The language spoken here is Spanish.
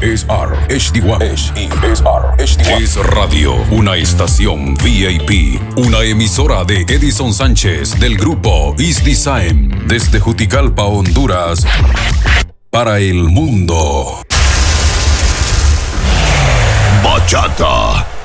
ESR HD1. Es Radio, una estación VIP, una emisora de Edison Sánchez del grupo Is Design, desde Juticalpa, Honduras, para el mundo. Bachata.